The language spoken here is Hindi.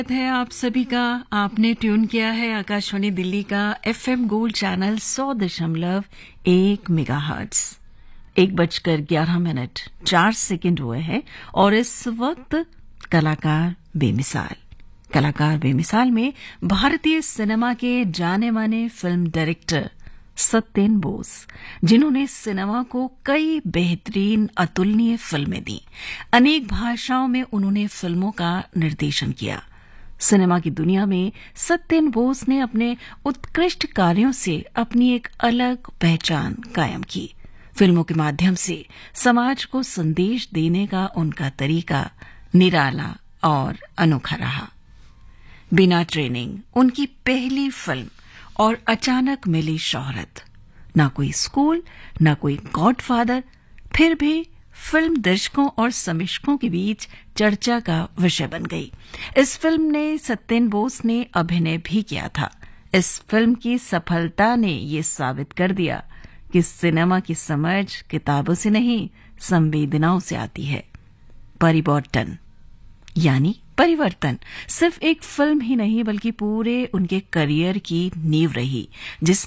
है आप सभी का। आपने ट्यून किया है आकाशवाणी दिल्ली का एफएम गोल्ड चैनल 100.1 मेगाहर्ट्ज। 1:11 हुए हैं और इस वक्त कलाकार बेमिसाल में भारतीय सिनेमा के जाने माने फिल्म डायरेक्टर सत्येन बोस, जिन्होंने सिनेमा को कई बेहतरीन अतुलनीय फिल्में दी। अनेक भाषाओं में उन्होंने फिल्मों का निर्देशन किया। सिनेमा की दुनिया में सत्येन बोस ने अपने उत्कृष्ट कार्यों से अपनी एक अलग पहचान कायम की। फिल्मों के माध्यम से समाज को संदेश देने का उनका तरीका निराला और अनोखा रहा। बिना ट्रेनिंग उनकी पहली फिल्म और अचानक मिली शोहरत। ना कोई स्कूल, ना कोई गॉडफादर, फिर भी फिल्म दर्शकों और समीक्षकों के बीच चर्चा का विषय बन गई। इस फिल्म ने सत्येन बोस ने अभिनय भी किया था। इस फिल्म की सफलता ने ये साबित कर दिया कि सिनेमा की समझ किताबों से नहीं, संवेदनाओं से आती है। परिवर्तन सिर्फ एक फिल्म ही नहीं बल्कि पूरे उनके करियर की नींव रही, जिसने